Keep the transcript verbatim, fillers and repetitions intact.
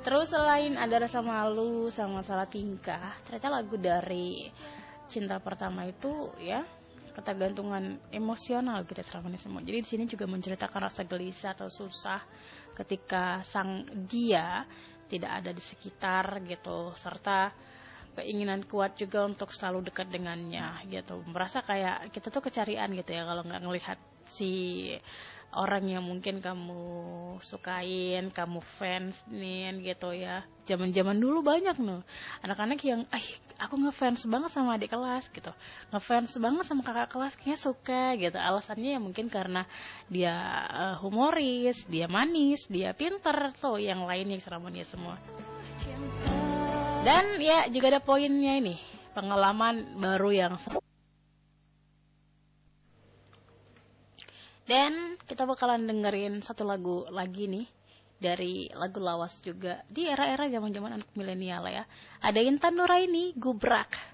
Terus selain ada rasa malu sama salah tingkah, ternyata lagu dari Cinta Pertama itu ya ketergantungan emosional gitu selama ini semua. Jadi di sini juga menceritakan rasa gelisah atau susah ketika sang dia tidak ada di sekitar gitu, serta keinginan kuat juga untuk selalu dekat dengannya gitu. Merasa kayak kita tuh kecarian gitu ya kalau nggak ngelihat si orang yang mungkin kamu sukain, kamu fans nih gitu ya. Zaman-zaman dulu banyak loh anak-anak yang, "Eh, aku ngefans banget sama adik kelas gitu. Ngefans banget sama kakak kelas, kayaknya suka." gitu. Alasannya ya mungkin karena dia uh, humoris, dia manis, dia pinter tuh, yang lainnya seramanya semua. Dan ya juga ada poinnya ini, pengalaman baru yang Dan kita bakalan dengerin satu lagu lagi nih dari lagu lawas juga di era-era zaman-zaman anak milenial ya. Ada Intan Nuraini, Gubrak.